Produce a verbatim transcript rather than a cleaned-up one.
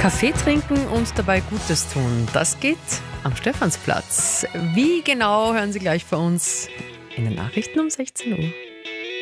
Kaffee trinken und dabei Gutes tun, das geht am Stephansplatz. Wie genau, hören Sie gleich bei uns in den Nachrichten um sechzehn Uhr.